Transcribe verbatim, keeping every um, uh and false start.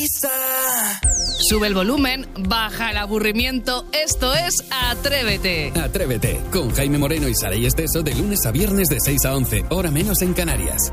prisa. Sube el volumen, baja el aburrimiento. Esto es Atrévete. Atrévete, con Jaime Moreno y Saray Esteso de lunes a viernes de seis a once, hora menos en Canarias.